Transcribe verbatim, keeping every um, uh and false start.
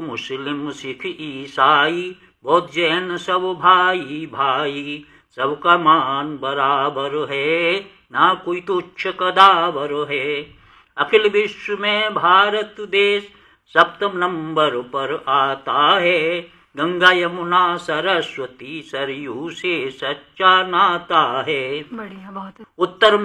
मुस्लिम सिख ईसाई बौद्ध जैन सब भाई भाई, सबका मान बराबर है, ना कोई तुच्छ कदावर है। अखिल विश्व में भारत देश सप्तम नंबर पर आता है, गंगा यमुना सरस्वती सरयू से सच्चा नाता है। बढ़िया, बहुत उत्तर